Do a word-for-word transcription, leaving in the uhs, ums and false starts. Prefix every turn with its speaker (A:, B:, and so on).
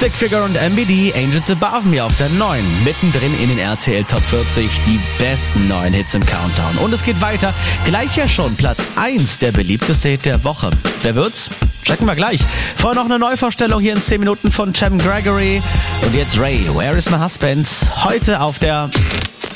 A: Stick Figure und M B D, Angels Above Me auf der neun. Mittendrin in den R T L Top vierzig, die besten neuen Hits im Countdown. Und es geht weiter. Gleich ja schon Platz eins, der beliebteste Hit der Woche. Wer wird's? Checken wir gleich. Vorher noch eine Neuvorstellung hier in zehn Minuten von Cem Gregory. Und jetzt Ray, Where is my husband? Heute auf der